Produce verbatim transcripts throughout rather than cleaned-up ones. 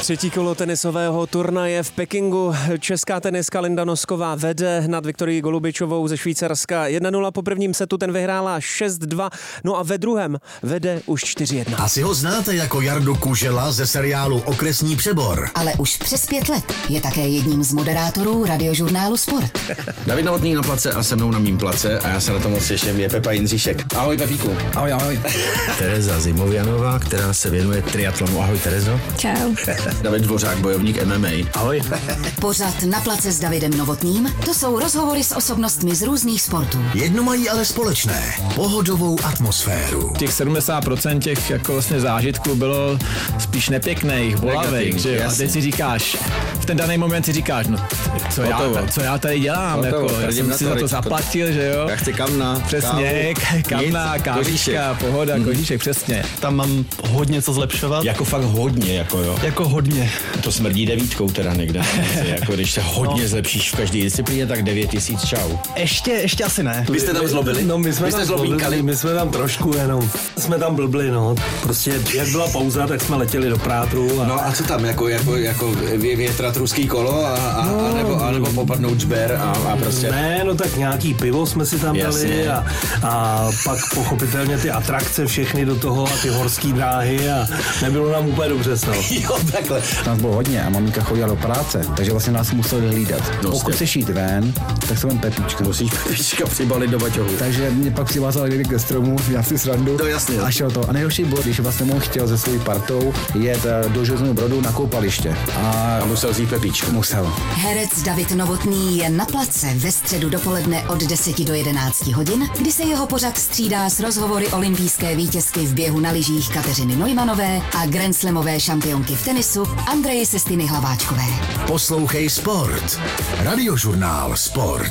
Třetí kolo tenisového turnaje v Pekingu. Česká tenistka Linda Nosková vede nad Viktorií Golubičovou ze Švýcarska jedna nula. Po prvním setu ten vyhrála šest dva, no a ve druhém vede už čtyři jedna. Asi ho znáte jako Jardu Kužela ze seriálu Okresní přebor. Ale už přes pět let je také jedním z moderátorů radiožurnálu Sport. David Novotný na place a se mnou na mým place a já se na to moc těším, je Pepa Jindříšek. Ahoj Pepíku. Ahoj, ahoj. Tereza Zimovianová, která se věnuje triatlonu. Ahoj Terezo. Čau. David Dvořák, bojovník M M A. Ahoj. Pořad Na place s Davidem Novotným, to jsou rozhovory s osobnostmi z různých sportů. Jedno mají ale společné, pohodovou atmosféru. Těch sedmdesát procent těch jako vlastně zážitků bylo spíš nepěkných, bolavých, že jo? A teď si říkáš, v ten daný moment si říkáš, no co, já, co já tady dělám, Hotovo, jako, já jsem si za to zaplatil, že jo? Já chci kamna, přesně, kamna, kávička, pohoda, mm. kožíšek, přesně. Tam mám hodně co zlepšovat. Jako fakt hodně, jako jo. Jako hodně. To smrdí devítkou teda někde. Jako když se hodně no. zlepšíš v každé disciplíně, tak devět tisíc čau. Ještě, ještě asi ne. Vy jste tam zlobili? No my jsme Vy tam zlobili, my jsme tam trošku jenom, jsme tam blbli, no. Prostě jak byla pauza, tak jsme letěli do Prátru. A... No a co tam, jako, jako, jako větrat ruský kolo a, a, no, a, nebo, a nebo popadnout žber a, a prostě... Ne, no tak nějaký pivo jsme si tam dali a, a pak pochopitelně ty atrakce všechny do toho a ty horský dráhy a nebylo nám úplně dobře s no. Jo, takhle. Nás bylo hodně a maminka chodila do práce, takže vlastně nás museli hlídat. No, pokud chceš jít ven, tak se vem Pepíčka. Musíš Pepíčka přibalit do baťohu. Takže mě pak přivázal někdy ke stromu, já si srandu. To jasně. A šel to. A nejhorší bylo, když vlastně on chtěl se svojí partou jet do Železného Brodu na koupaliště. A, a musel vzít Pepíčku. Musel. Herec David Novotný je na place ve středu dopoledne od deseti do jedenácti hodin, kdy se jeho pořad střídá s rozhovory olympijské vítězky v běhu na lyžích Kateřiny Neumannové a grandslamové šampionky v tenisu Andreje Sestiny Hlaváčkové. Poslouchej Sport. Radiožurnál Sport.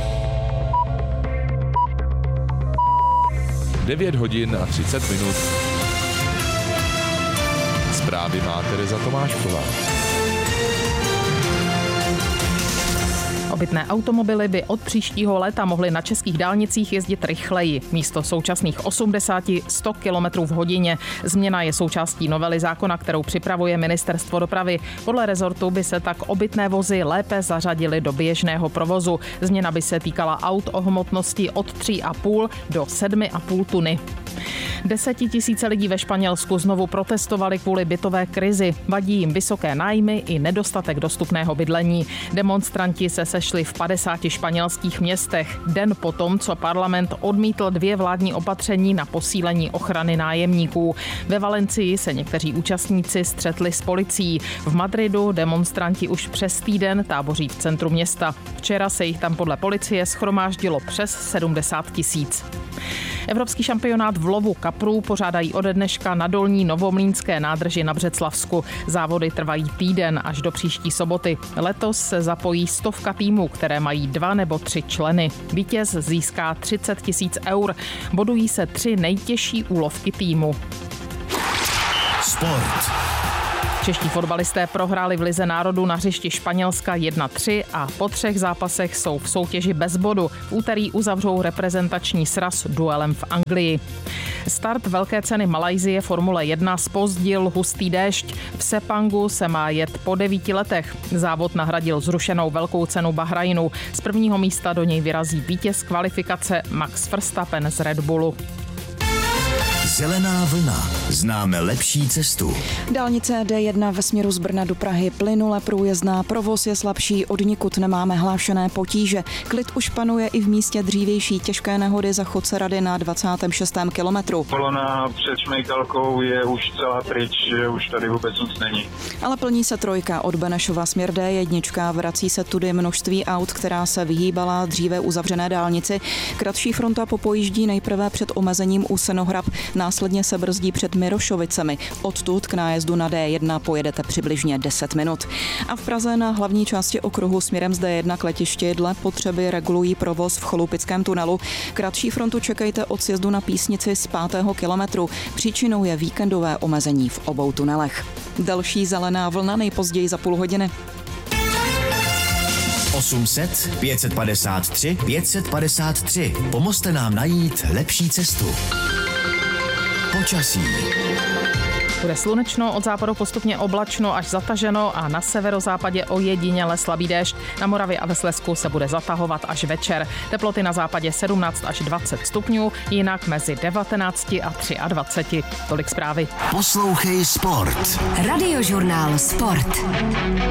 devět hodin a třicet minut. Zprávy má Tereza Tomášková. Obytné automobily by od příštího léta mohly na českých dálnicích jezdit rychleji. Místo současných osmdesát až sto kilometrů v hodině. Změna je součástí novely zákona, kterou připravuje Ministerstvo dopravy. Podle rezortu by se tak obytné vozy lépe zařadily do běžného provozu. Změna by se týkala aut o hmotnosti od tři a půl do sedm a půl tuny. Desetitisíce lidí ve Španělsku znovu protestovali kvůli bytové krizi. Vadí jim vysoké nájmy i nedostatek dostupného bydlení. Demonstranti se sešli v padesáti španělských městech. Den potom, co parlament odmítl dvě vládní opatření na posílení ochrany nájemníků. Ve Valencii se někteří účastníci střetli s policií. V Madridu demonstranti už přes týden táboří v centru města. Včera se jich tam podle policie shromáždilo přes sedmdesát tisíc. Evropský šampionát v lovu kaprů pořádají ode dneška na Dolní Novomlýnské nádrži na Břeclavsku. Závody trvají týden až do příští soboty. Letos se zapojí stovka týmů, které mají dva nebo tři členy. Vítěz získá třicet tisíc eur. Bodují se tři nejtěžší úlovky týmu. Sport. Čeští fotbalisté prohráli v Lize národů na hřišti Španělska jedna tři a po třech zápasech jsou v soutěži bez bodu. V úterý uzavřou reprezentační sraz duelem v Anglii. Start velké ceny Malajsie Formule jedna zpozdil hustý déšť. V Sepangu se má jet po devíti letech. Závod nahradil zrušenou velkou cenu Bahrajnu. Z prvního místa do něj vyrazí vítěz kvalifikace Max Verstappen z Red Bullu. Zelená vlna. Známe lepší cestu. Dálnice D jedna ve směru z Brna do Prahy plynule průjezdná, provoz je slabší, odnikud nemáme hlášené potíže. Klid už panuje i v místě dřívější těžké nehody za Chodce-Rady na dvacátém šestém kilometru. Kolona před Šmejkalkou je už celá pryč, že už tady vůbec nic není. Ale plní se trojka od Benešova směr D jedna, vrací se tudy množství aut, která se vyhýbala dříve uzavřené dálnici. Kratší fronta popojíždí nejprve před omezením u Senohrab, následně se brzdí před Mirošovicemi. Odtud k nájezdu na D jedna pojedete přibližně deset minut. A v Praze na hlavní části okruhu směrem z D jedna k letišti dle potřeby regulují provoz v Cholupickém tunelu. Kratší frontu čekejte od sjezdu na Písnici z pátého kilometru. Příčinou je víkendové omezení v obou tunelech. Další zelená vlna nejpozději za půl hodiny. osm set, pět set padesát tři, pět set padesát tři. Pomozte nám najít lepší cestu. Počasí. Bude slunečno, od západu postupně oblačno až zataženo a na severozápadě ojediněle slabý déšť. Na Moravě a ve Slezsku se bude zatahovat až večer. Teploty na západě sedmnáct až dvacet stupňů, jinak mezi devatenáct a dvacet tři. Tolik zprávy. Poslouchej sport. Radiožurnál Sport.